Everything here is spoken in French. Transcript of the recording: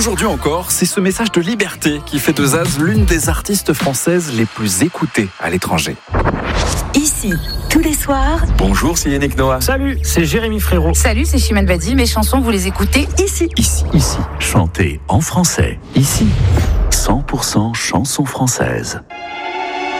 Aujourd'hui encore, c'est ce message de liberté qui fait de Zaz l'une des artistes françaises les plus écoutées à l'étranger. Ici, tous les soirs. Bonjour, c'est Yannick Noah. Salut, c'est Jérémy Frérot. Salut, c'est Chimène Badi. Mes chansons, vous les écoutez ici. Ici. Chantez en français. Ici. 100% chansons françaises.